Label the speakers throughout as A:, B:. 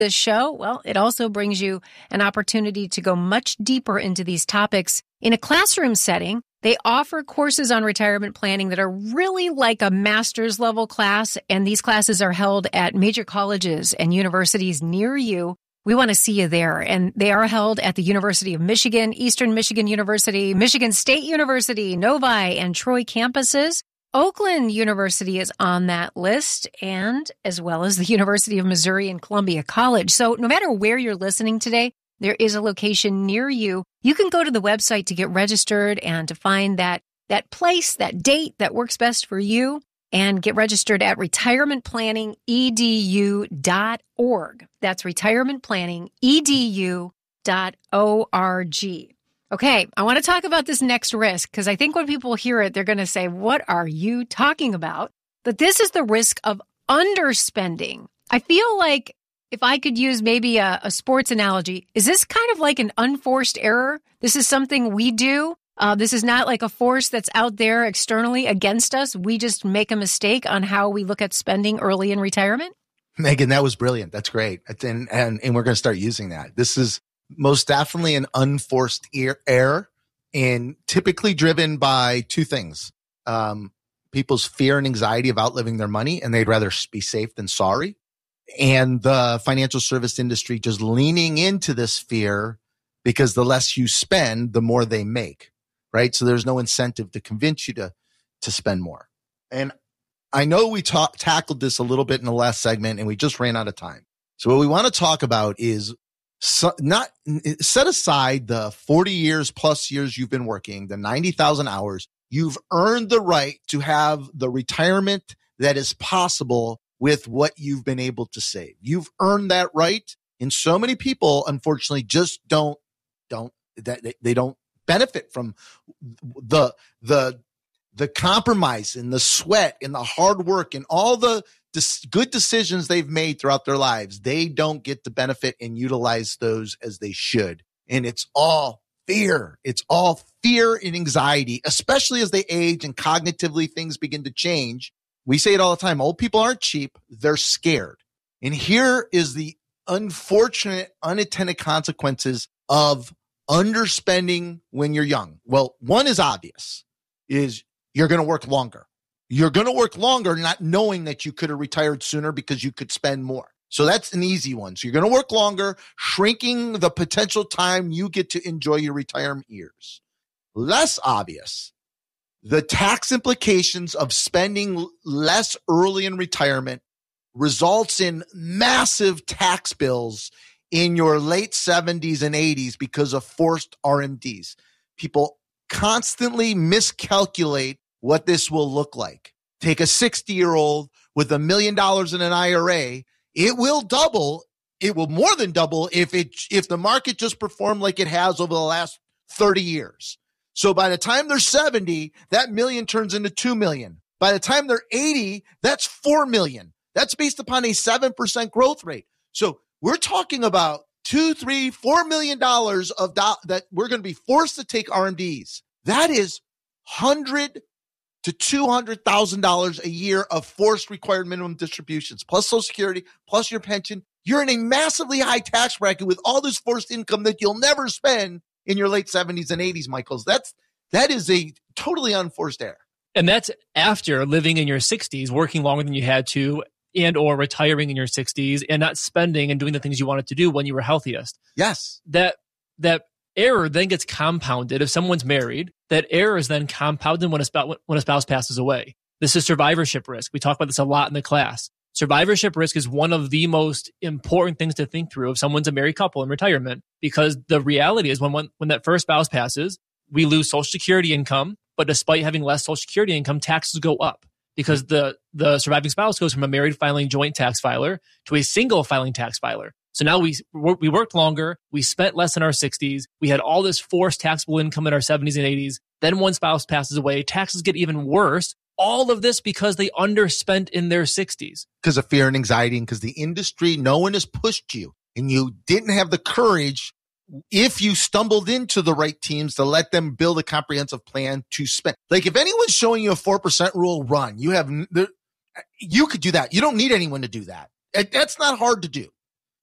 A: this show, well, it also brings you an opportunity to go much deeper into these topics in a classroom setting. They offer courses on retirement planning that are really like a master's level class, and these classes are held at major colleges and universities near you. We want to see you there, and they are held at the University of Michigan, Eastern Michigan University, Michigan State University, Novi, and Troy campuses. Oakland University is on that list, and as well as the University of Missouri and Columbia College. So no matter where you're listening today, there is a location near you. You can go to the website to get registered and to find that place, that date that works best for you, and get registered at retirementplanningedu.org. That's retirementplanningedu.org. Okay, I want to talk about this next risk because I think when people hear it, they're going to say, what are you talking about? But this is the risk of underspending. I feel like if I could use maybe a sports analogy, is this kind of like an unforced error? This is something we do. This is not like a force that's out there externally against us. We just make a mistake on how we look at spending early in retirement.
B: Megan, that was brilliant. That's great. And we're going to start using that. This is most definitely an unforced error, and typically driven by two things. People's fear and anxiety of outliving their money, and they'd rather be safe than sorry. And the financial service industry just leaning into this fear because the less you spend, the more they make, right? So there's no incentive to convince you to spend more. And I know we tackled this a little bit in the last segment, and we just ran out of time. So what we want to talk about is not set aside the 40 years plus years you've been working, the 90,000 hours. You've earned the right to have the retirement that is possible with what you've been able to save. You've earned that right. And so many people, unfortunately, just don't benefit from the compromise and the sweat and the hard work and all the good decisions they've made throughout their lives. They don't get to benefit and utilize those as they should. And it's all fear. It's all fear and anxiety, especially as they age and cognitively things begin to change. We say it all the time. Old people aren't cheap. They're scared. And here is the unfortunate unintended consequences of underspending when you're young. Well, one is obvious, is you're going to work longer. You're going to work longer not knowing that you could have retired sooner because you could spend more. So that's an easy one. So you're going to work longer, shrinking the potential time you get to enjoy your retirement years. Less obvious, the tax implications of spending less early in retirement results in massive tax bills in your late 70s and 80s because of forced RMDs. People constantly miscalculate what this will look like. Take a 60-year-old with $1 million in an IRA. It will double. It will more than double if the market just performed like it has over the last 30 years. So by the time they're 70, that million turns into 2 million. By the time they're 80, that's 4 million. That's based upon a 7% growth rate. So we're talking about $2, $3, $4 million that we're going to be forced to take RMDs. That is $100,000 to $200,000 a year of forced required minimum distributions, plus Social Security, plus your pension. You're in a massively high tax bracket with all this forced income that you'll never spend in your late 70s and 80s, Michaels. That is a totally unforced error.
C: And that's after living in your 60s, working longer than you had to, and or retiring in your 60s and not spending and doing the things you wanted to do when you were healthiest.
B: Yes.
C: That error then gets compounded if someone's married. That error is then compounded when a spouse passes away. This is survivorship risk. We talk about this a lot in the class. Survivorship risk is one of the most important things to think through if someone's a married couple in retirement, because the reality is when that first spouse passes, we lose Social Security income, but despite having less Social Security income, taxes go up because the surviving spouse goes from a married filing joint tax filer to a single filing tax filer. So now we worked longer, we spent less in our 60s, we had all this forced taxable income in our 70s and 80s. Then one spouse passes away, taxes get even worse. All of this because they underspent in their 60s.
B: Because of fear and anxiety, and because the industry, no one has pushed you, and you didn't have the courage, if you stumbled into the right teams, to let them build a comprehensive plan to spend. Like if anyone's showing you a 4% rule, run. You could do that. You don't need anyone to do that. That's not hard to do.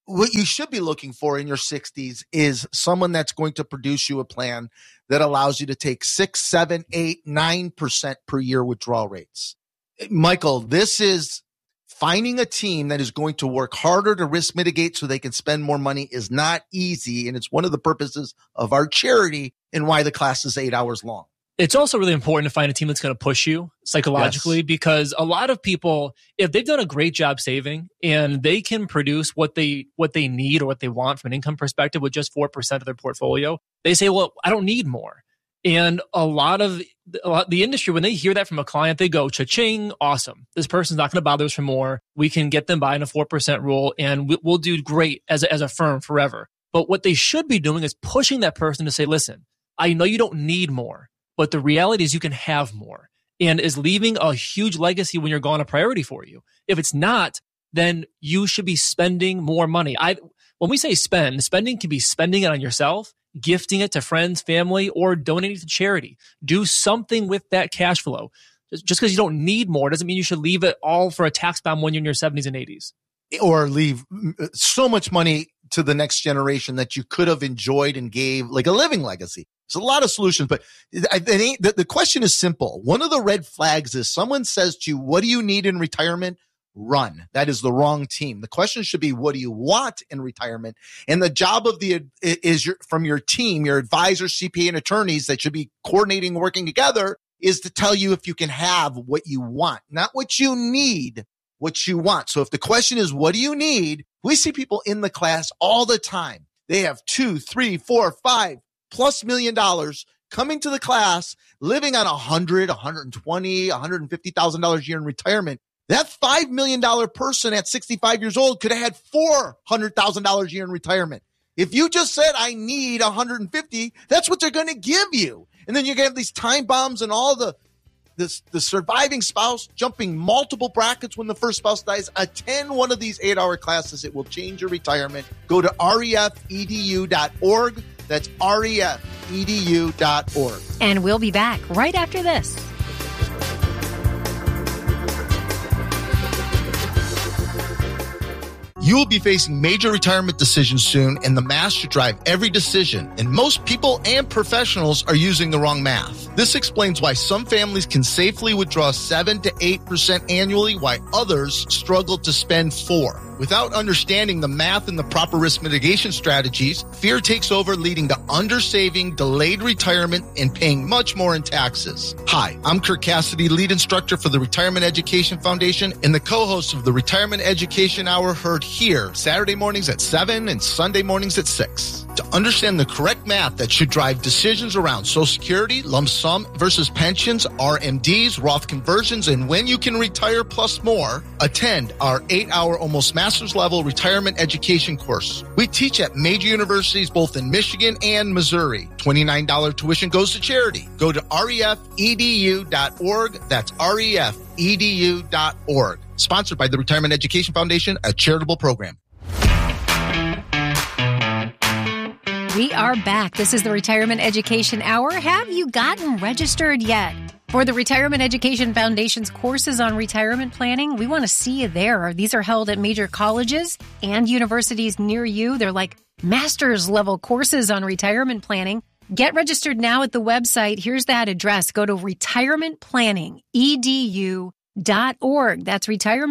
B: what you should be looking for in your 60s is someone that's going to produce you a plan that allows you to take 6, 7, 8, 9% per year withdrawal rates. Michael, this is finding a team that is going to work harder to risk mitigate so they can spend more money is not easy. And it's one of the purposes of our charity and why the class is 8 hours long.
C: It's also really important to find a team that's going to push you psychologically, because a lot of people, if they've done a great job saving and they can produce what they need or what they want from an income perspective with just 4% of their portfolio, they say, well, I don't need more. And a lot of the industry, when they hear that from a client, they go, cha-ching, awesome. This person's not going to bother us for more. We can get them buying a 4% rule and we'll do great as a firm forever. But what they should be doing is pushing that person to say, listen, I know you don't need more, but the reality is you can have more. And is leaving a huge legacy when you're gone a priority for you? If it's not, then you should be spending more money. When we say spending can be spending it on yourself, gifting it to friends, family, or donating it to charity. Do something with that cash flow. Just because you don't need more doesn't mean you should leave it all for a tax bomb when you're in your 70s and 80s.
B: Or leave so much money to the next generation that you could have enjoyed and gave like a living legacy. There's a lot of solutions, but the question is simple. One of the red flags is someone says to you, what do you need in retirement? Run. That is the wrong team. The question should be, what do you want in retirement? And the job of from your team, your advisors, CPA, and attorneys that should be coordinating, working together, is to tell you if you can have what you want, not what you need, what you want. So if the question is, what do you need? We see people in the class all the time. They have $2, $3, $4, $5+ million coming to the class, living on $100,000, $120,000, $150,000 a year in retirement. That $5 million person at 65 years old could have had $400,000 a year in retirement. If you just said, I need 150, that's what they're going to give you. And then you're going to have these time bombs and all the surviving spouse jumping multiple brackets when the first spouse dies. Attend one of these 8-hour classes. It will change your retirement. Go to refedu.org. That's refedu.org.
A: And we'll be back right after this.
B: You will be facing major retirement decisions soon, and the math should drive every decision. And most people and professionals are using the wrong math. This explains why some families can safely withdraw 7 to 8% annually, while others struggle to spend 4%. Without understanding the math and the proper risk mitigation strategies, fear takes over, leading to undersaving, delayed retirement, and paying much more in taxes. Hi, I'm Kirk Cassidy, lead instructor for the Retirement Education Foundation and the co-host of the Retirement Education Hour, heard here Saturday mornings at 7 and Sunday mornings at 6. To understand the correct math that should drive decisions around Social Security, lump sum versus pensions, RMDs, Roth conversions, and when you can retire plus more, attend our 8-hour almost master's level retirement education course. We teach at major universities both in Michigan and Missouri. $29 tuition goes to charity. Go to refedu.org. That's refedu.org. Sponsored by the Retirement Education Foundation, a charitable program.
A: We are back. This is the Retirement Education Hour. Have you gotten registered yet for the Retirement Education Foundation's courses on retirement planning? We want to see you there. These are held at major colleges and universities near you. They're like master's level courses on retirement planning. Get registered now at the website. Here's that address. Go to retirementplanningedu.org. That's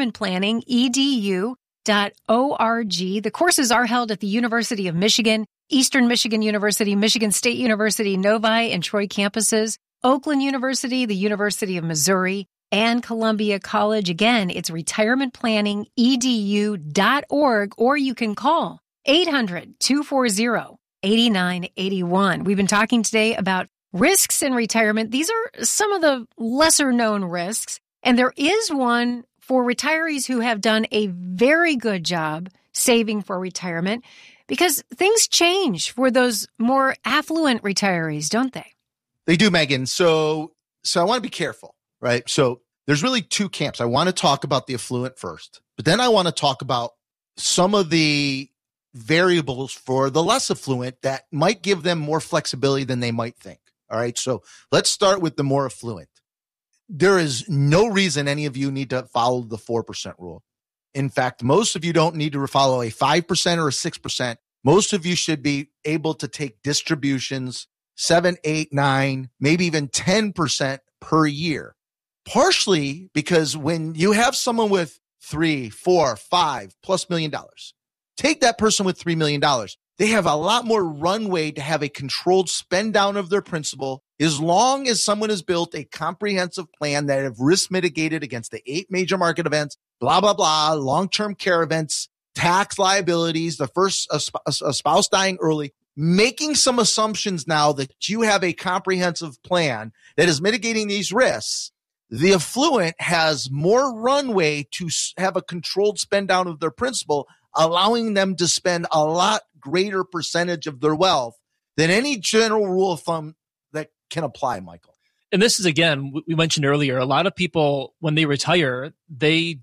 A: retirementplanningedu.org. The courses are held at the University of Michigan, Eastern Michigan University, Michigan State University, Novi and Troy campuses, Oakland University, the University of Missouri, and Columbia College. Again, it's retirementplanningedu.org, or you can call 800-240-8981. We've been talking today about risks in retirement. These are some of the lesser known risks, and there is one for retirees who have done a very good job saving for retirement, because things change for those more affluent retirees, don't they?
B: They do, Megan. So I want to be careful, right? So there's really two camps. I want to talk about the affluent first, but then I want to talk about some of the variables for the less affluent that might give them more flexibility than they might think. All right. So let's start with the more affluent. There is no reason any of you need to follow the 4% rule. In fact, most of you don't need to follow a 5% or a 6%. Most of you should be able to take distributions 7, 8, 9, maybe even 10% per year. Partially because when you have someone with $3, $4, $5+ million, take that person with $3 million. They have a lot more runway to have a controlled spend down of their principal as long as someone has built a comprehensive plan that have risk mitigated against the 8 major market events, blah, blah, blah, long-term care events, tax liabilities, the first a spouse dying early, making some assumptions now that you have a comprehensive plan that is mitigating these risks. The affluent has more runway to have a controlled spend down of their principal, allowing them to spend a lot greater percentage of their wealth than any general rule of thumb that can apply, Michael.
C: And this is, again, we mentioned earlier, a lot of people, when they retire, they're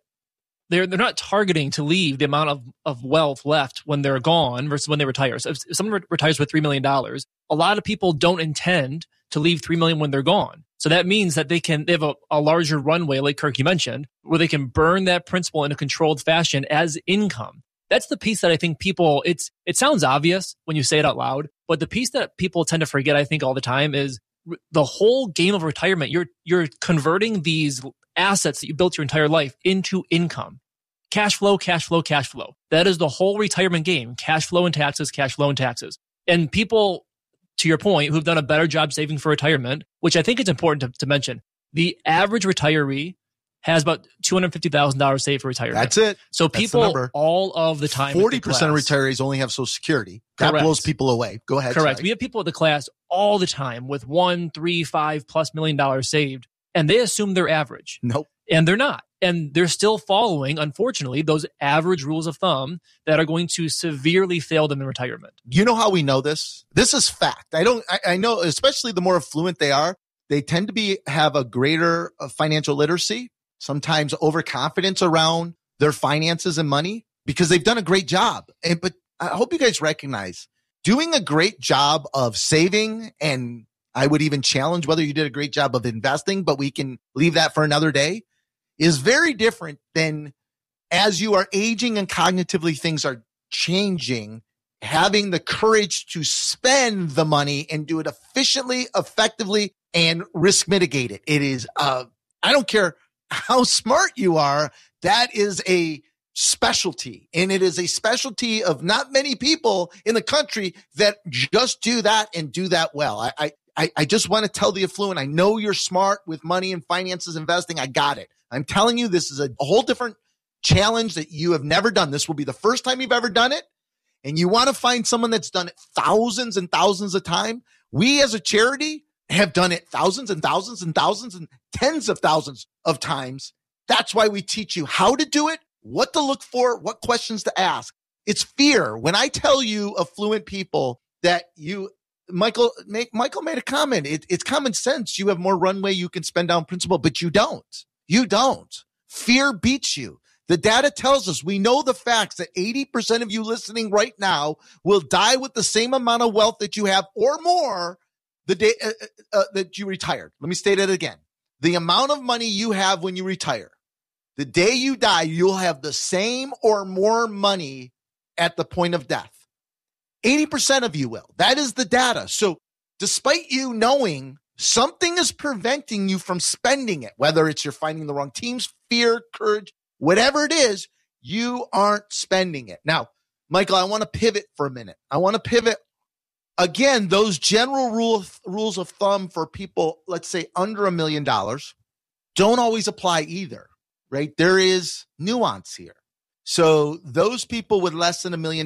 C: not targeting to leave the amount of wealth left when they're gone versus when they retire. So if someone retires with $3 million, a lot of people don't intend to leave $3 million when they're gone. So that means that they have a larger runway, like Kirk, you mentioned, where they can burn that principal in a controlled fashion as income. That's the piece that I think people, it sounds obvious when you say it out loud, but the piece that people tend to forget, I think, all the time is the whole game of retirement. You're converting these assets that you built your entire life into income. Cash flow, cash flow, cash flow. That is the whole retirement game. Cash flow and taxes, cash flow and taxes. And people, to your point, who've done a better job saving for retirement, which I think it's important to mention, the average retiree has about $250,000 saved for retirement.
B: That's it.
C: So people all of the time,
B: 40% of retirees only have Social Security. That blows people away. Go ahead.
C: Correct.
B: Sorry.
C: We have people at the class all the time with $1, $3, $5+ million saved, and they assume they're average.
B: Nope.
C: And they're not. And they're still following, unfortunately, those average rules of thumb that are going to severely fail them in retirement.
B: You know how we know this? This is fact. I know, especially the more affluent they are, they tend to have a greater financial literacy, sometimes overconfidence around their finances and money because they've done a great job. But I hope you guys recognize doing a great job of saving, and I would even challenge whether you did a great job of investing, but we can leave that for another day, is very different than as you are aging and cognitively things are changing, having the courage to spend the money and do it efficiently, effectively, and risk mitigate it. It is, I don't care how smart you are, that is a specialty. And it is a specialty of not many people in the country that just do that and do that well. I just want to tell the affluent, I know you're smart with money and finances, investing. I got it. I'm telling you, this is a whole different challenge that you have never done. This will be the first time you've ever done it. And you want to find someone that's done it thousands and thousands of times. We as a charity have done it thousands and thousands and thousands and tens of thousands of times. That's why we teach you how to do it, what to look for, what questions to ask. It's fear. When I tell you affluent people that Michael made a comment. It's common sense. You have more runway. You can spend down principal, but you don't. You don't. Fear beats you. The data tells us, we know the facts that 80% of you listening right now will die with the same amount of wealth that you have or more the day that you retired. Let me state it again. The amount of money you have when you retire, the day you die, you'll have the same or more money at the point of death. 80% of you will. That is the data. So despite you knowing something is preventing you from spending it, whether it's you're finding the wrong teams, fear, courage, whatever it is, you aren't spending it. Now, Michael, I want to pivot for a minute. I want to pivot. Again, those general rules of thumb for people, let's say under $1 million, don't always apply either, right? There is nuance here. So those people with less than $1 million,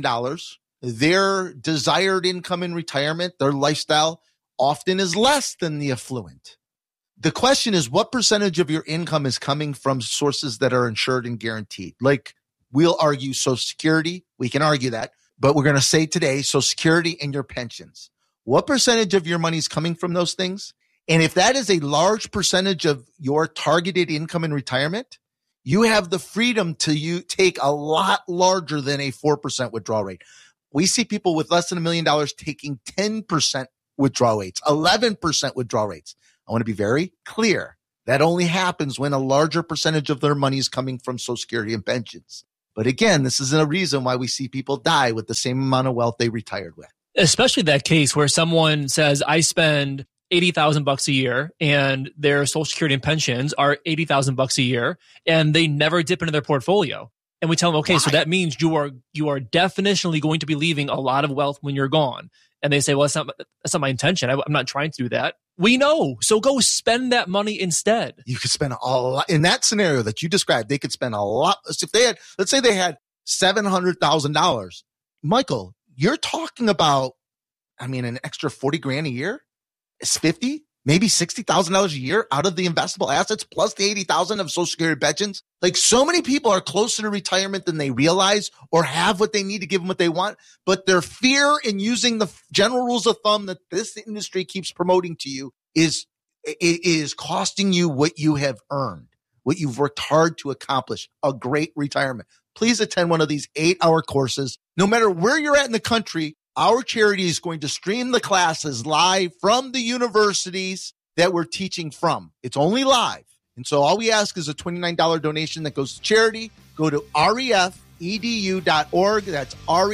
B: their desired income in retirement, their lifestyle often is less than the affluent. The question is, what percentage of your income is coming from sources that are insured and guaranteed? Like, we'll argue Social Security. We can argue that. But we're going to say today, Social Security and your pensions. What percentage of your money is coming from those things? And if that is a large percentage of your targeted income in retirement, you have the freedom to take a lot larger than a 4% withdrawal rate. We see people with less than $1 million taking 10% withdrawal rates, 11% withdrawal rates. I want to be very clear. That only happens when a larger percentage of their money is coming from Social Security and pensions. But again, this is a reason why we see people die with the same amount of wealth they retired with.
C: Especially that case where someone says, I spend $80,000 a year and their Social Security and pensions are $80,000 a year, and they never dip into their portfolio. And we tell them, okay, why? So that means you are definitionally going to be leaving a lot of wealth when you're gone. And they say, well, that's not my intention. I'm not trying to do that. We know. So go spend that money instead.
B: You could spend a lot in that scenario that you described. They could spend a lot. If they had, let's say they had $700,000, Michael, you're talking about, an extra 40 grand a year. It's 50, maybe $60,000 a year out of the investable assets plus the 80,000 of Social Security pensions. Like, so many people are closer to retirement than they realize or have what they need to give them what they want. But their fear in using the general rules of thumb that this industry keeps promoting to you is costing you what you have earned, what you've worked hard to accomplish, a great retirement. Please attend one of these 8-hour courses. No matter where you're at in the country, our charity is going to stream the classes live from the universities that we're teaching from. It's only live. And so all we ask is a $29 donation that goes to charity. Go to refedu.org. That's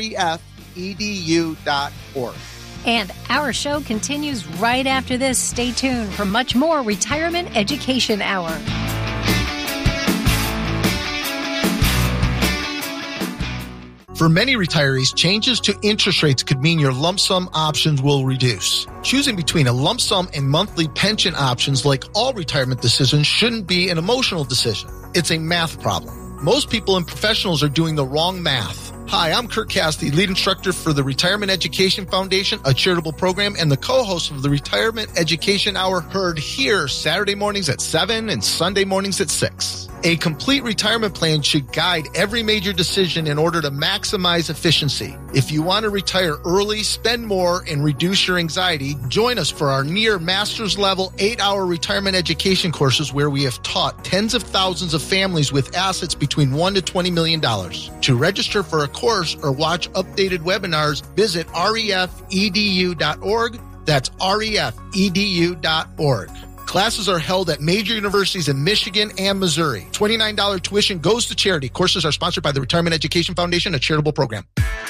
B: refedu.org.
A: And our show continues right after this. Stay tuned for much more Retirement Education Hour.
B: For many retirees, changes to interest rates could mean your lump sum options will reduce. Choosing between a lump sum and monthly pension options, like all retirement decisions, shouldn't be an emotional decision. It's a math problem. Most people and professionals are doing the wrong math. Hi, I'm Kirk Cassidy, lead instructor for the Retirement Education Foundation, a charitable program, and the co-host of the Retirement Education Hour, heard here Saturday mornings at 7 and Sunday mornings at 6. A complete retirement plan should guide every major decision in order to maximize efficiency. If you want to retire early, spend more, and reduce your anxiety, join us for our near master's level 8-hour retirement education courses, where we have taught tens of thousands of families with assets between $1 to $20 million. To register for a course or watch updated webinars, visit refedu.org. That's refedu.org. Classes are held at major universities in Michigan and Missouri. $29 tuition goes to charity. Courses are sponsored by the Retirement Education Foundation, a charitable program.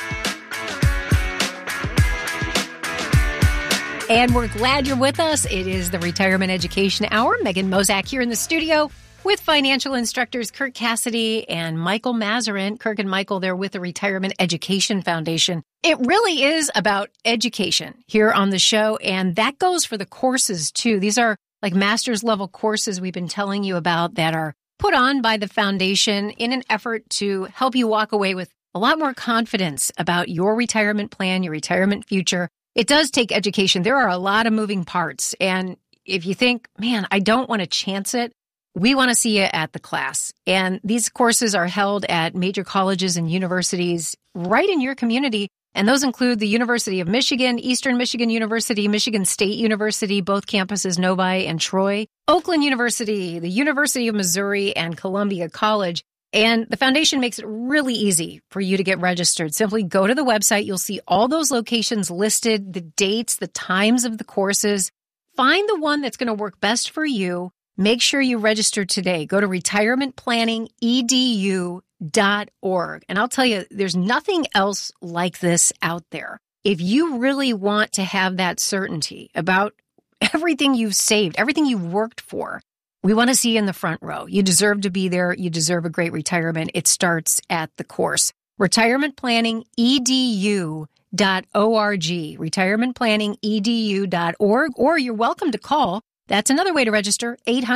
A: And we're glad you're with us. It is the Retirement Education Hour. Megan Mozak here in the studio with financial instructors Kirk Cassidy and Michael Mazarin. Kirk and Michael, they're with the Retirement Education Foundation. It really is about education here on the show, and that goes for the courses too. These are like master's level courses we've been telling you about that are put on by the foundation in an effort to help you walk away with a lot more confidence about your retirement plan, your retirement future. It does take education. There are a lot of moving parts. And if you think, man, I don't want to chance it, we want to see you at the class. And these courses are held at major colleges and universities right in your community. And those include the University of Michigan, Eastern Michigan University, Michigan State University, both campuses, Novi and Troy, Oakland University, the University of Missouri, and Columbia College. And the foundation makes it really easy for you to get registered. Simply go to the website. You'll see all those locations listed, the dates, the times of the courses. Find the one that's going to work best for you. Make sure you register today. Go to retirementplanningedu.org. And I'll tell you, there's nothing else like this out there. If you really want to have that certainty about everything you've saved, everything you've worked for, we want to see you in the front row. You deserve to be there. You deserve a great retirement. It starts at the course. Retirementplanningedu.org. Retirementplanningedu.org. Or you're welcome to call. That's another way to register,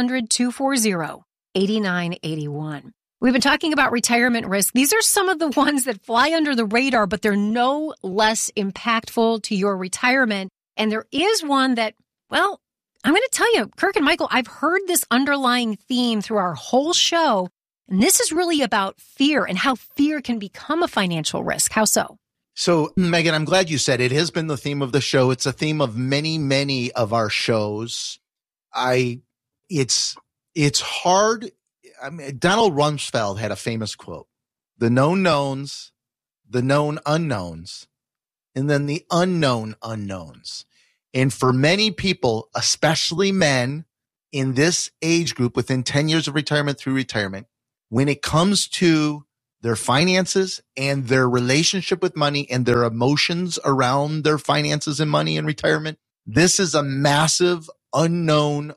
A: 800-240-8981. We've been talking about retirement risk. These are some of the ones that fly under the radar, but they're no less impactful to your retirement. And there is one that, well, I'm going to tell you, Kirk and Michael, I've heard this underlying theme through our whole show. And this is really about fear and how fear can become a financial risk. How so?
B: So, Megan, I'm glad you said it has been the theme of the show. It's a theme of many, many of our shows. It's hard. I mean, Donald Rumsfeld had a famous quote: the known knowns, the known unknowns, and then the unknown unknowns. And for many people, especially men in this age group within 10 years of retirement through retirement, when it comes to their finances and their relationship with money and their emotions around their finances and money in retirement, this is a massive unknown.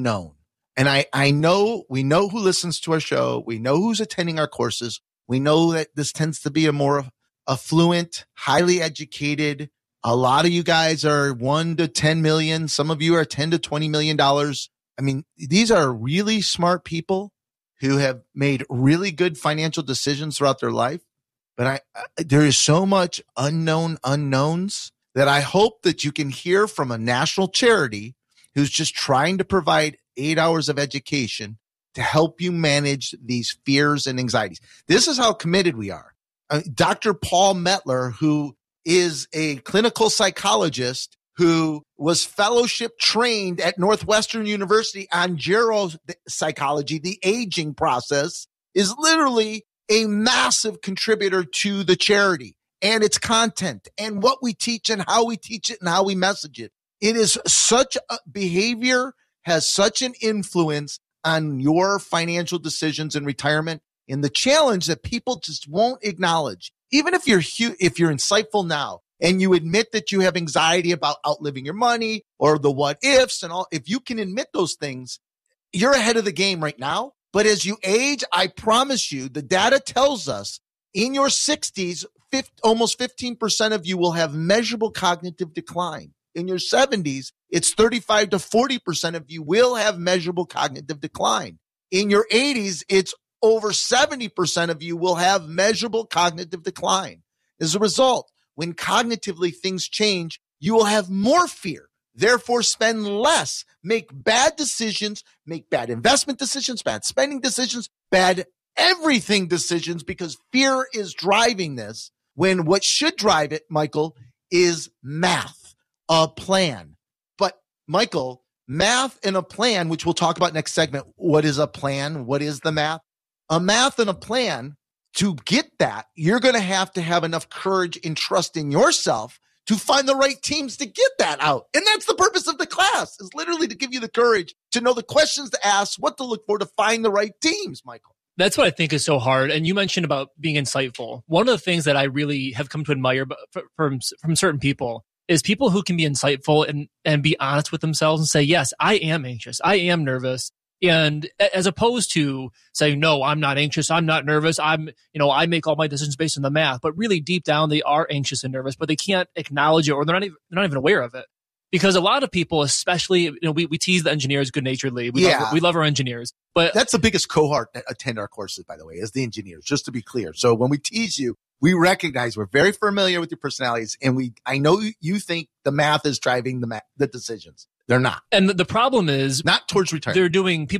B: And I know, we know who listens to our show. We know who's attending our courses. We know that this tends to be a more affluent, highly educated. A lot of you guys are 1 to 10 million. Some of you are 10 to $20 million. I mean, these are really smart people who have made really good financial decisions throughout their life. But there is so much unknowns that I hope that you can hear from a national charity who's just trying to provide 8 hours of education to help you manage these fears and anxieties. This is how committed we are. Dr. Paul Mettler, who is a clinical psychologist who was fellowship trained at Northwestern University on geropsychology, the aging process, is literally a massive contributor to the charity and its content and what we teach and how we teach it and how we message it. It is such a behavior, has such an influence on your financial decisions in retirement, and the challenge that people just won't acknowledge. Even if you're insightful now and you admit that you have anxiety about outliving your money or the what ifs and all, if you can admit those things, you're ahead of the game right now. But as you age, I promise you, the data tells us in your 60s, almost 15% of you will have measurable cognitive decline. In your 70s, it's 35 to 40% of you will have measurable cognitive decline. In your 80s, it's over 70% of you will have measurable cognitive decline. As a result, when cognitively things change, you will have more fear. Therefore, spend less, make bad decisions, make bad investment decisions, bad spending decisions, bad everything decisions, because fear is driving this, when what should drive it, Michael, is math, a plan. But Michael, math and a plan, which we'll talk about next segment. What is a plan? What is the math? A math and a plan, to get that, you're going to have enough courage and trust in yourself to find the right teams to get that out. And that's the purpose of the class, is literally to give you the courage to know the questions to ask, what to look for, to find the right teams, Michael.
C: That's what I think is so hard. And you mentioned about being insightful. One of the things that I really have come to admire from certain people is people who can be insightful and be honest with themselves and say, yes, I am anxious. I am nervous. And as opposed to saying, no, I'm not anxious, I'm not nervous, I make all my decisions based on the math. But really deep down, they are anxious and nervous, but they can't acknowledge it, or they're not even aware of it. Because a lot of people, especially, we tease the engineers good-naturedly. We love our engineers. But
B: that's the biggest cohort that attend our courses, by the way, is the engineers, just to be clear. So when we tease you, we recognize we're very familiar with your personalities, and I know you think the math is driving the decisions. They're not.
C: And the problem is
B: not towards retirement.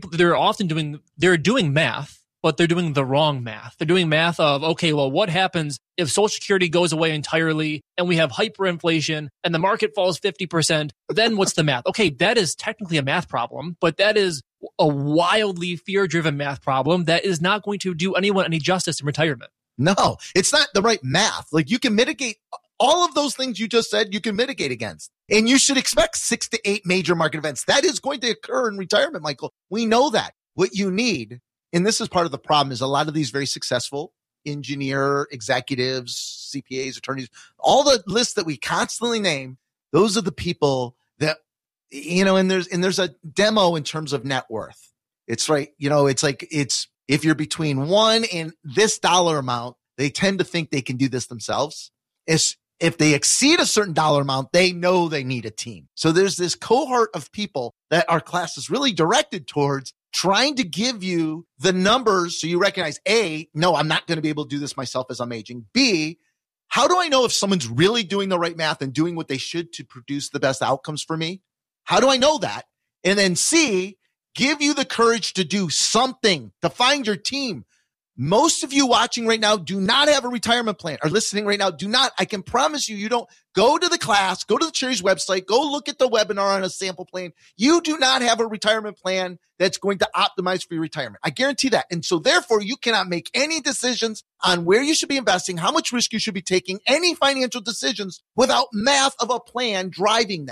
C: They're doing math, but they're doing the wrong math. They're doing math of, okay, well, what happens if Social Security goes away entirely and we have hyperinflation and the market falls 50%? Then what's the math? Okay, that is technically a math problem, but that is a wildly fear-driven math problem that is not going to do anyone any justice in retirement.
B: No, it's not the right math. Like, you can mitigate all of those things you just said, you can mitigate against. And you should expect 6 to 8 major market events. That is going to occur in retirement, Michael. We know that. What you need, and this is part of the problem, is a lot of these very successful engineer executives, CPAs, attorneys, all the lists that we constantly name, those are the people that, and there's a demo in terms of net worth. It's right. It's if you're between 1 and this dollar amount, they tend to think they can do this themselves. If they exceed a certain dollar amount, they know they need a team. So there's this cohort of people that our class is really directed towards, trying to give you the numbers so you recognize, A, no, I'm not going to be able to do this myself as I'm aging. B, how do I know if someone's really doing the right math and doing what they should to produce the best outcomes for me? How do I know that? And then C, give you the courage to do something, to find your team. Most of you watching right now do not have a retirement plan, or listening right now do not. I can promise you don't. Go to the class, go to the charity's website, go look at the webinar on a sample plan. You do not have a retirement plan that's going to optimize for your retirement. I guarantee that. And so therefore, you cannot make any decisions on where you should be investing, how much risk you should be taking, any financial decisions without math of a plan driving that.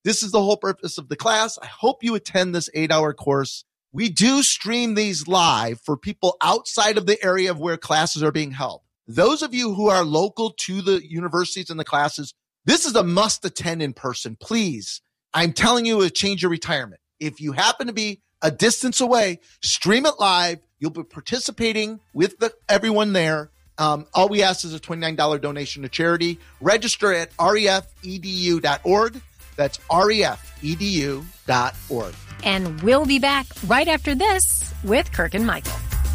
B: This is the whole purpose of the class. I hope you attend this 8-hour course. We do stream these live for people outside of the area of where classes are being held. Those of you who are local to the universities and the classes, this is a must attend in person. Please, I'm telling you, it'll change your retirement. If you happen to be a distance away, stream it live. You'll be participating with everyone there. All we ask is a $29 donation to charity. Register at refedu.org. That's refedu.org.
A: And we'll be back right after this with Kirk and Michael.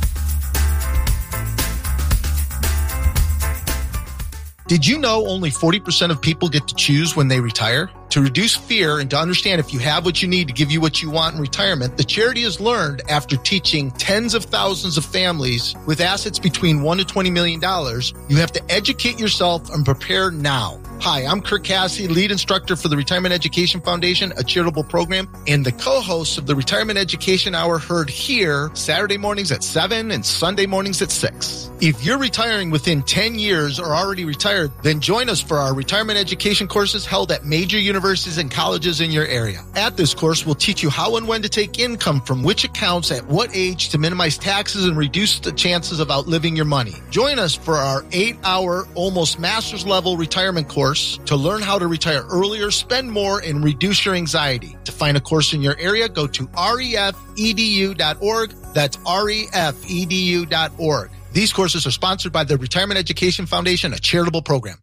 B: Did you know only 40% of people get to choose when they retire? To reduce fear and to understand if you have what you need to give you what you want in retirement, the charity has learned after teaching tens of thousands of families with assets between $1 to $20 million, you have to educate yourself and prepare now. Hi, I'm Kirk Cassidy, lead instructor for the Retirement Education Foundation, a charitable program, and the co-host of the Retirement Education Hour, heard here Saturday mornings at 7 and Sunday mornings at 6. If you're retiring within 10 years or already retired, then join us for our retirement education courses held at major universities and colleges in your area. At this course, we'll teach you how and when to take income from which accounts at what age to minimize taxes and reduce the chances of outliving your money. Join us for our 8-hour, almost master's level retirement course to learn how to retire earlier, spend more, and reduce your anxiety. To find a course in your area, go to refedu.org. That's refedu.org. These courses are sponsored by the Retirement Education Foundation, a charitable program.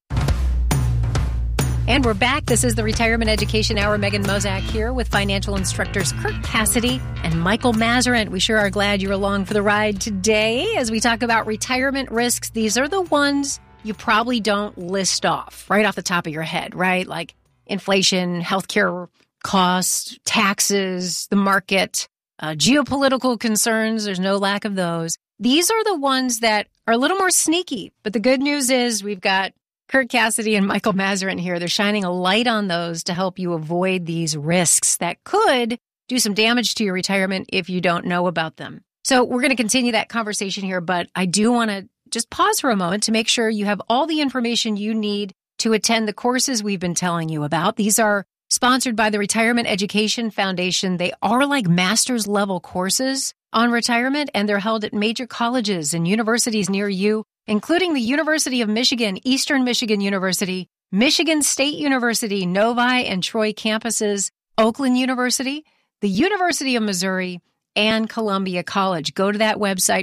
A: And we're back. This is the Retirement Education Hour. Megan Mozak here with financial instructors Kirk Cassidy and Michael Mazurant. We sure are glad you're along for the ride today as we talk about retirement risks. These are the ones you probably don't list off right off the top of your head, right? Like inflation, healthcare costs, taxes, the market, geopolitical concerns. There's no lack of those. These are the ones that are a little more sneaky. But the good news is we've got Kirk Cassidy and Michael Mazurant here. They're shining a light on those to help you avoid these risks that could do some damage to your retirement if you don't know about them. So we're going to continue that conversation here, but I do want to just pause for a moment to make sure you have all the information you need to attend the courses we've been telling you about. These are sponsored by the Retirement Education Foundation. They are like master's level courses on retirement, and they're held at major colleges and universities near you, including the University of Michigan, Eastern Michigan University, Michigan State University, Novi and Troy campuses, Oakland University, the University of Missouri, and Columbia College. Go to that website,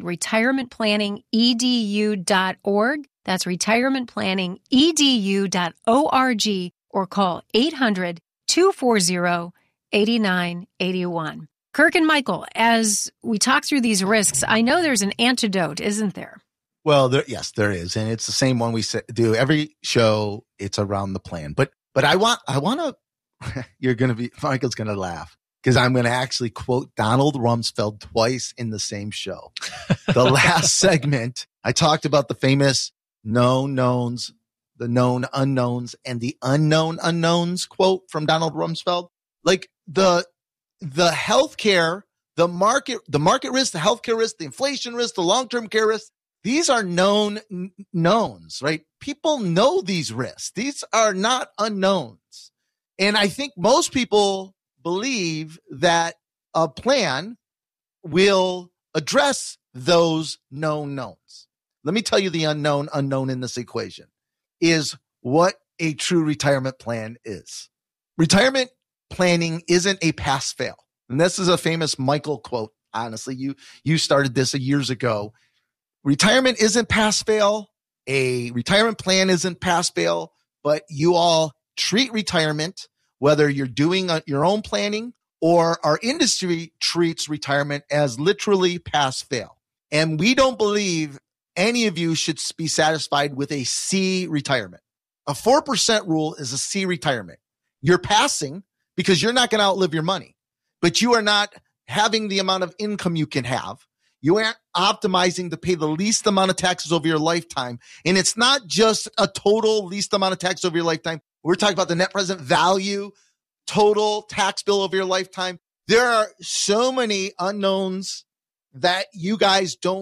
A: retirementplanningedu.org. That's retirementplanningedu.org, or call 800-240-8981. Kirk and Michael, as we talk through these risks, I know there's an antidote, isn't there?
B: Well, yes, there is. And it's the same one we do every show. It's around the plan. But I want to, Michael's going to laugh because I'm going to actually quote Donald Rumsfeld twice in the same show. The last segment, I talked about the famous known knowns, the known unknowns, and the unknown unknowns quote from Donald Rumsfeld. Like the healthcare, the market risk, the healthcare risk, the inflation risk, the long-term care risk. These are known knowns, right? People know these risks. These are not unknowns. And I think most people believe that a plan will address those known knowns. Let me tell you the unknown in this equation is what a true retirement plan is. Retirement planning isn't a pass-fail. And this is a famous Michael quote. Honestly, you started this years ago. Retirement isn't pass-fail. A retirement plan isn't pass-fail, but you all treat retirement, whether you're doing your own planning or our industry treats retirement as literally pass-fail. And we don't believe any of you should be satisfied with a C retirement. A 4% rule is a C retirement. You're passing because you're not going to outlive your money, but you are not having the amount of income you can have. You aren't optimizing to pay the least amount of taxes over your lifetime. And it's not just a total least amount of tax over your lifetime. We're talking about the net present value, total tax bill over your lifetime. There are so many unknowns that you guys don't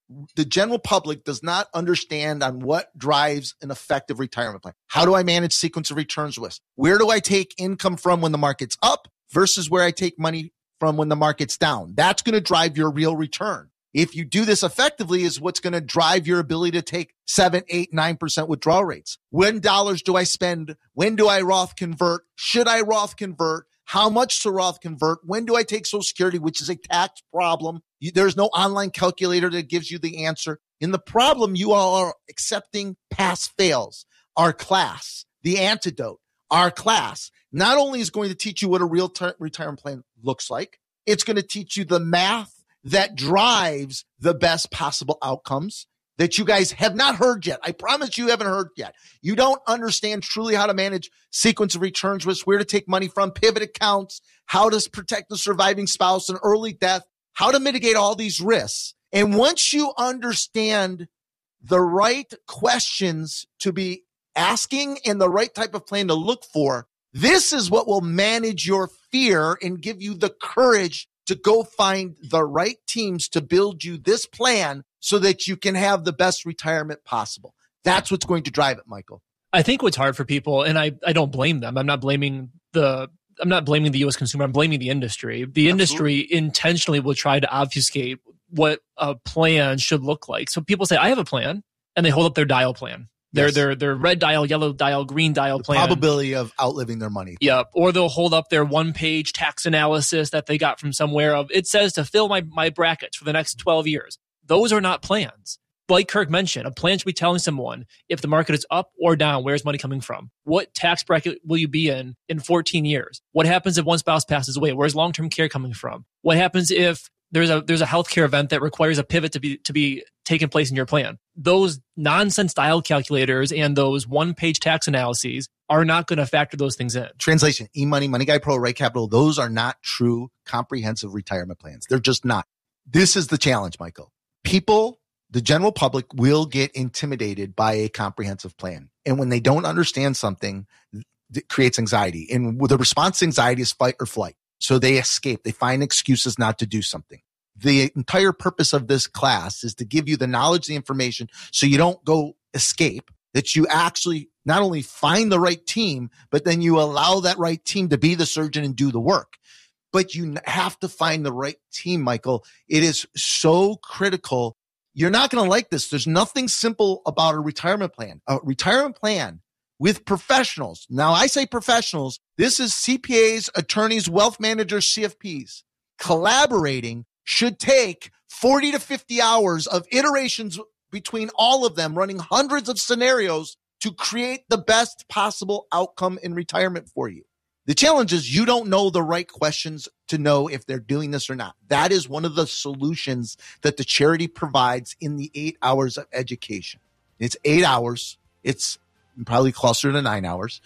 B: the general public does not understand on what drives an effective retirement plan. How do I manage sequence of returns risk? Where do I take income from when the market's up versus where I take money from when the market's down? That's going to drive your real return. If you do this effectively, is what's going to drive your ability to take 7, 8, 9% withdrawal rates. When dollars do I spend? When do I Roth convert? Should I Roth convert? How much to Roth convert? When do I take Social Security, which is a tax problem? There's no online calculator that gives you the answer. In the problem, you all are accepting pass fails. Our class, the antidote, our class, not only is going to teach you what a real retirement plan looks like, it's going to teach you the math that drives the best possible outcomes that you guys have not heard yet. I promise you haven't heard yet. You don't understand truly how to manage sequence of returns risk, where to take money from, pivot accounts, how to protect the surviving spouse, an early death, how to mitigate all these risks. And once you understand the right questions to be asking and the right type of plan to look for, this is what will manage your fear and give you the courage to go find the right teams to build you this plan so that you can have the best retirement possible. That's what's going to drive it, Michael.
C: I think what's hard for people, and I don't blame them. I'm not blaming the U.S. consumer. I'm blaming the industry. The industry intentionally will try to obfuscate what a plan should look like. So people say, I have a plan, and they hold up their dial plan. Their red dial, yellow dial, green dial plan.
B: Probability of outliving their money.
C: Yep. Or they'll hold up their one-page tax analysis that they got from somewhere of, it says to fill my brackets for the next 12 years. Those are not plans. Like Kirk mentioned, a plan should be telling someone if the market is up or down, where's money coming from? What tax bracket will you be in 14 years? What happens if one spouse passes away? Where's long-term care coming from? What happens if there's a healthcare event that requires a pivot to be taking place in your plan? Those nonsense dial calculators and those one-page tax analyses are not going to factor those things in.
B: Translation, eMoney, Money Guy Pro, Right Capital, those are not true comprehensive retirement plans. They're just not. This is the challenge, Michael. People, the general public, will get intimidated by a comprehensive plan. And when they don't understand something, it creates anxiety. And the response to anxiety is fight or flight. So they escape. They find excuses not to do something. The entire purpose of this class is to give you the knowledge, the information, so you don't go escape, that you actually not only find the right team, but then you allow that right team to be the surgeon and do the work. But you have to find the right team, Michael. It is so critical. You're not going to like this. There's nothing simple about a retirement plan. A retirement plan with professionals. Now, I say professionals. This is CPAs, attorneys, wealth managers, CFPs. Collaborating should take 40 to 50 hours of iterations between all of them, running hundreds of scenarios to create the best possible outcome in retirement for you. The challenge is you don't know the right questions to know if they're doing this or not. That is one of the solutions that the charity provides in the 8 hours of education. It's 8 hours. It's probably closer to 9 hours,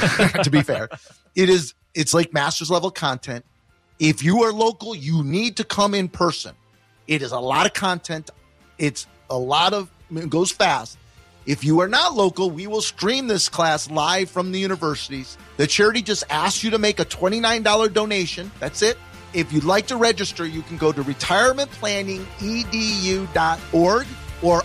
B: to be fair. It's like master's level content. If you are local, you need to come in person. It is a lot of content. It goes fast. If you are not local, we will stream this class live from the universities. The charity just asks you to make a $29 donation. That's it. If you'd like to register, you can go to retirementplanningedu.org or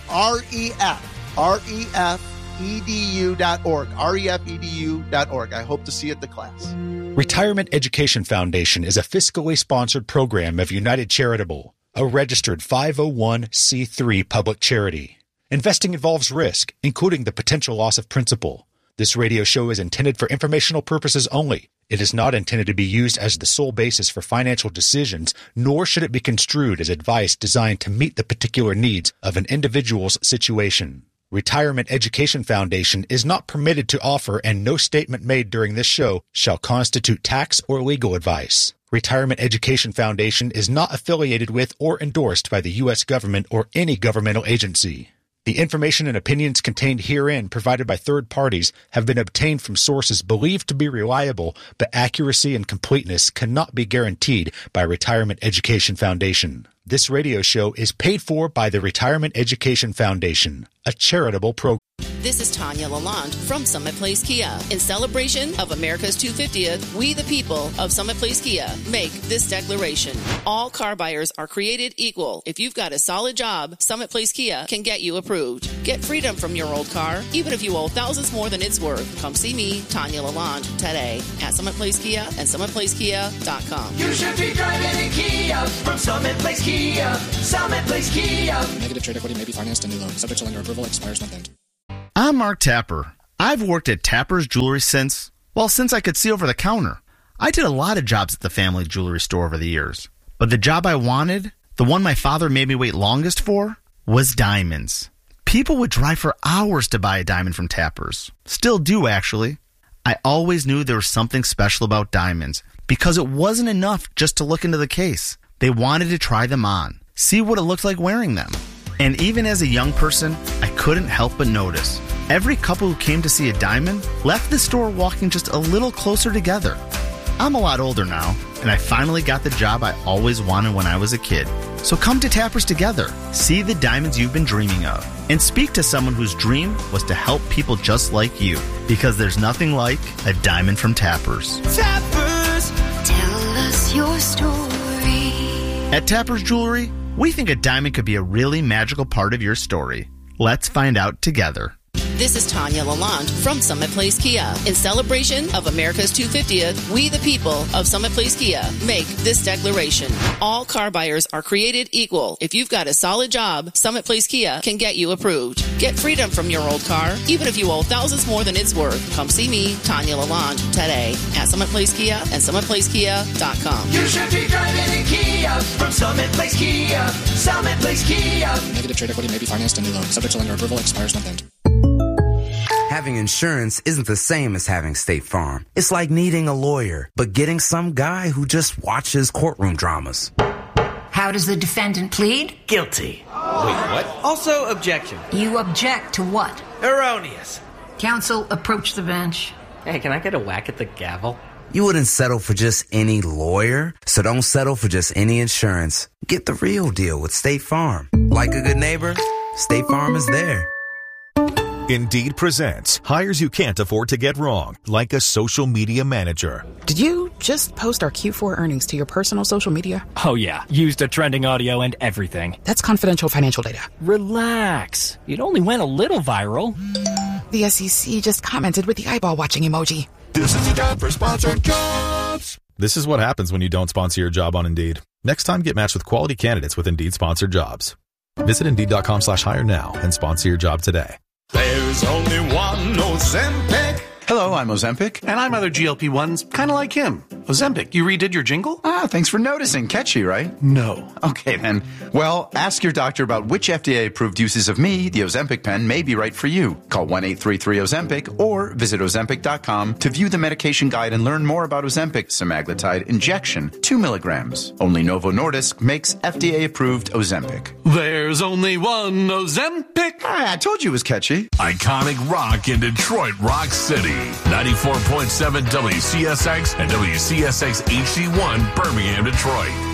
B: refedu.org. I hope to see you at the class.
D: Retirement Education Foundation is a fiscally sponsored program of United Charitable, a registered 501c3 public charity. Investing involves risk, including the potential loss of principal. This radio show is intended for informational purposes only. It is not intended to be used as the sole basis for financial decisions, nor should it be construed as advice designed to meet the particular needs of an individual's situation. Retirement Education Foundation is not permitted to offer, and no statement made during this show shall constitute tax or legal advice. Retirement Education Foundation is not affiliated with or endorsed by the U.S. government or any governmental agency. The information and opinions contained herein provided by third parties have been obtained from sources believed to be reliable, but accuracy and completeness cannot be guaranteed by Retirement Education Foundation. This radio show is paid for by the Retirement Education Foundation, a charitable program.
E: This is Tanya Lalonde from Summit Place Kia. In celebration of America's 250th, we the people of Summit Place Kia make this declaration. All car buyers are created equal. If you've got a solid job, Summit Place Kia can get you approved. Get freedom from your old car, even if you owe thousands more than it's worth. Come see me, Tanya Lalonde, today at Summit Place Kia and SummitPlaceKia.com.
F: You should be driving in Kia from Summit Place Kia. Summit Place Kia.
G: Negative trade equity may be financed in new loan. Subject to lender approval. Expires month end.
H: I'm Mark Tapper. I've worked at Tapper's Jewelry since I could see over the counter. I did a lot of jobs at the family jewelry store over the years. But the job I wanted, the one my father made me wait longest for, was diamonds. People would drive for hours to buy a diamond from Tapper's. Still do, actually. I always knew there was something special about diamonds because it wasn't enough just to look into the case. They wanted to try them on, see what it looked like wearing them. And even as a young person, I couldn't help but notice. Every couple who came to see a diamond left the store walking just a little closer together. I'm a lot older now, and I finally got the job I always wanted when I was a kid. So come to Tapper's together, see the diamonds you've been dreaming of, and speak to someone whose dream was to help people just like you, because there's nothing like a diamond from Tapper's.
F: Tapper's.
I: Tell us your story.
H: At Tapper's Jewelry, we think a diamond could be a really magical part of your story. Let's find out together.
E: This is Tanya Lalonde from Summit Place Kia. In celebration of America's 250th, we the people of Summit Place Kia make this declaration. All car buyers are created equal. If you've got a solid job, Summit Place Kia can get you approved. Get freedom from your old car, even if you owe thousands more than it's worth. Come see me, Tanya Lalonde, today at Summit Place Kia and SummitPlaceKia.com.
F: You should be driving in Kia from Summit Place Kia. Summit Place Kia.
G: Negative trade equity may be financed in new loan. Subject to lender approval. Expires month end.
J: Having insurance isn't the same as having State Farm. It's like needing a lawyer, but getting some guy who just watches courtroom dramas.
I: How does the defendant plead?
F: Guilty.
K: Wait, what?
F: Also, objection.
I: You object to what?
F: Erroneous.
I: Counsel, approach the bench.
K: Hey, can I get a whack at the gavel?
J: You wouldn't settle for just any lawyer, so don't settle for just any insurance. Get the real deal with State Farm. Like a good neighbor, State Farm is there.
L: Indeed presents hires you can't afford to get wrong, like a social media manager.
M: Did you just post our Q4 earnings to your personal social media?
N: Oh yeah, used the trending audio and everything.
M: That's confidential financial data.
N: Relax. It only went a little viral.
M: The SEC just commented with the eyeball watching emoji.
O: This is the time for sponsored jobs.
P: This is what happens when you don't sponsor your job on Indeed. Next time, get matched with quality candidates with Indeed sponsored jobs. Visit Indeed.com/hire now and sponsor your job today.
O: There's only one Ozempic.
Q: Hello, I'm Ozempic, and I'm other GLP-1s, kind of like him. Ozempic, you redid your jingle?
R: Thanks for noticing. Catchy, right?
Q: No.
R: Okay, then. Well, ask your doctor about which FDA-approved uses of me, the Ozempic pen, may be right for you. Call 1-833-OZEMPIC or visit Ozempic.com to view the medication guide and learn more about Ozempic semaglutide injection, 2 milligrams. Only Novo Nordisk makes FDA-approved Ozempic.
Q: There's only one Ozempic.
R: I told you it was catchy.
O: Iconic rock in Detroit Rock City. 94.7 WCSX and WCSX HD1 Birmingham, Detroit.